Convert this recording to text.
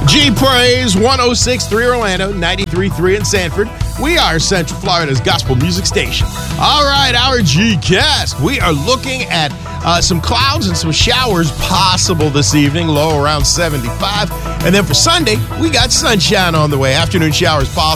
G-Praise, 106.3 Orlando, 93.3 in Sanford. We are Central Florida's gospel music station. All right, our G-Cast. We are looking at some clouds and some showers possible this evening, low around 75. And then for Sunday, we got sunshine on the way. Afternoon showers possible.